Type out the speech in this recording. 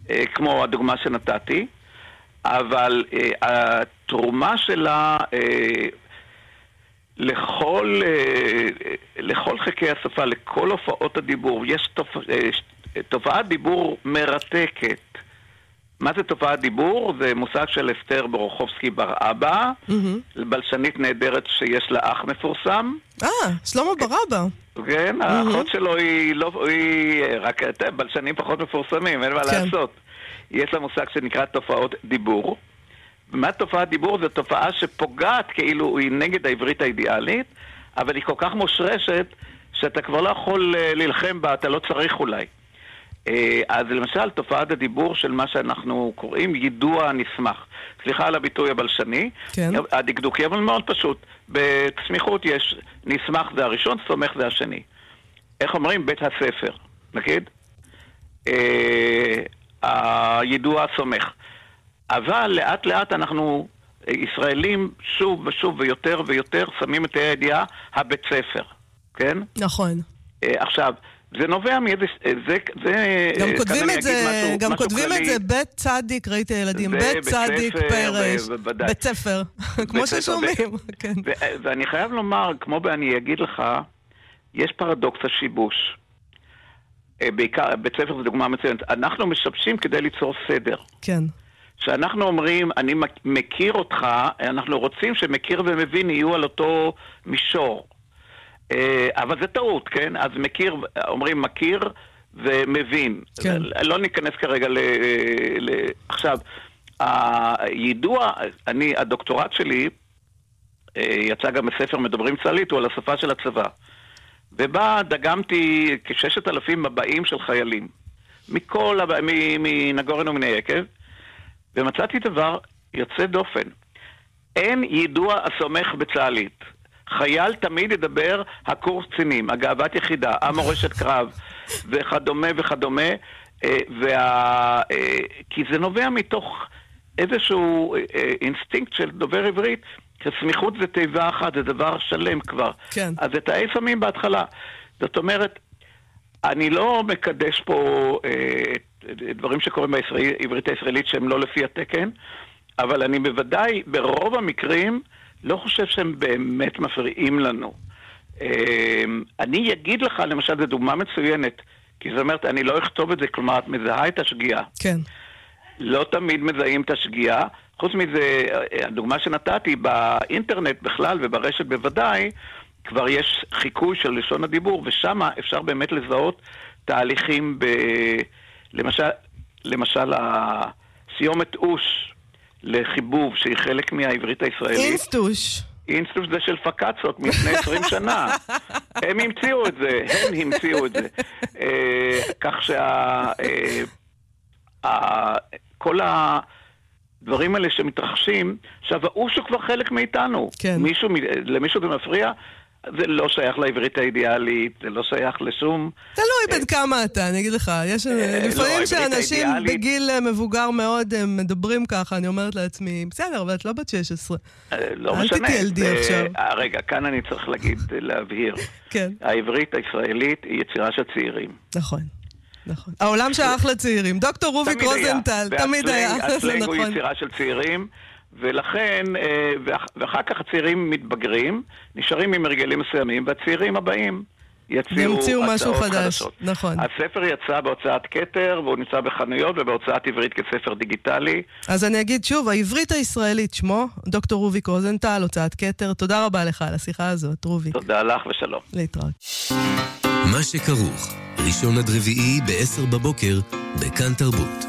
כמו הדוגמה שנתתי, אבל התרומה שלה לכל חלקי השפה, לכל הופעות הדיבור, יש תופעת דיבור מרתקת. מה זה תופעת דיבור? זה מושג של אסתר ברוכובסקי בר אבא, בלשנית נהדרת שיש לה אח מפורסם. שלמה בר אבא. כן, האחות שלו היא רק בלשנים פחות מפורסמים, אין מה לעשות. יש לה מושג שנקרא תופעות דיבור. ומה תופעת דיבור? זו תופעה שפוגעת כאילו היא נגד העברית האידיאלית, אבל היא כל כך מושרשת שאתה כבר לא יכול ללחם בה, אתה לא צריך אולי. אז למשל תופעת הדיבור של מה שאנחנו קוראים יידוע נסמך. סליחה על הביטוי הבלשני. כן. הדקדוקי, אבל מאוד פשוט. בסמיכות יש נסמך זה הראשון, סומך זה השני. איך אומרים? בית הספר. נגיד? היידוע סומך. אבל לאט לאט אנחנו ישראלים שוב ושוב ויותר ויותר שמים את הידיעה הבית ספר. כן? נכון. עכשיו, זה נובע מאיזה... גם כותבים את זה, גם כותבים את זה בית צדיק, ראיתי ילדים, בית צדיק פרש, בית ספר, כמו ששומעים. ואני חייב לומר, כמו אני אגיד לך, יש פרדוקס השיבוש. בעיקר, בית ספר זה דוגמה מצוינת. אנחנו משבשים כדי ליצור סדר. כן. שאנחנו אומרים, אני מכיר אותך, אנחנו רוצים שמכיר ומבין יהיו על אותו מישור. אבל זה טעות, כן? אז מכיר, אומרים מכיר ומבין. כן. לא ניכנס כרגע עכשיו, הידוע, הדוקטורט שלי, יצא גם בספר מדברים צה"לית, הוא על השפה של הצבא. ובה דגמתי כ6,000 מבעים של חיילים. מנגורן ומן היקב. ומצאתי דבר יוצא דופן. אין יידוע הסומך בצה"לית. חייל תמיד ידבר הקורס קצינים, הגאוות יחידה, המורשת קרב, וכדומה וכדומה, כי זה נובע מתוך איזשהו אינסטינקט של דובר עברית, כסמיכות זה תיבה אחת, זה דבר שלם כבר. כן. אז את האי שמים בהתחלה. זאת אומרת, אני לא מקדש פה דברים שקורים בעברית הישראלית שהם לא לפי התקן, אבל אני בוודאי, ברוב המקרים, לא חושב שהם באמת מפריעים לנו. אני אגיד לך, למשל, זו דוגמה מצוינת, כי זאת אומרת, אני לא אכתוב את זה, כלומר, את מזהה את השגיאה. כן. לא תמיד מזהים את השגיאה. חוץ מזה, הדוגמה שנתתי, באינטרנט בכלל וברשת בוודאי, כבר יש חיקוי של לשון הדיבור, ושם אפשר באמת לזהות תהליכים למשל, הסיומת אוש, לחיבוב שהיא חלק מהעברית הישראלית. אינסטוש. אינסטוש זה של פקצות מלפני 20 שנה. הם המציאו את זה. כך כל הדברים האלה שמתרחשים, עכשיו האוש הוא כבר חלק מאיתנו. כן. למישהו זה מפריע? זה לא שייך לעברית האידיאלית, זה לא שייך לשום... תלוי בין כמה אתה, אני אגיד לך. יש לפעמים שאנשים בגיל מבוגר מאוד מדברים ככה, אני אומרת לעצמי, בסדר, אבל את לא בת 16. לא משנה. אל תתיילדי עכשיו. רגע, כאן אני צריך להבהיר. כן. העברית הישראלית היא יצירה של ציירים. נכון. נכון. העולם שייך לצעירים. דוקטור רוביק רוזנטל, תמיד היה. הסלנג הוא יצירה של צעירים. ולכן, ואחר כך הצעירים מתבגרים, נשארים עם הרגלים מסוימים, והצעירים הבאים ימציאו משהו חדש. נכון. הספר יצא בהוצאת כתר, והוא נמצא בחנויות ובהוצאת עברית כספר דיגיטלי. אז אני אגיד שוב, העברית הישראלית שמו, דוקטור רוביק רוזנטל, הוצאת כתר. תודה רבה לך על השיחה הזאת, רוביק. תודה לך ושלום. להתראות. מה שכרוך, ראשון עד רביעי ב10:00 בכאן תרבות.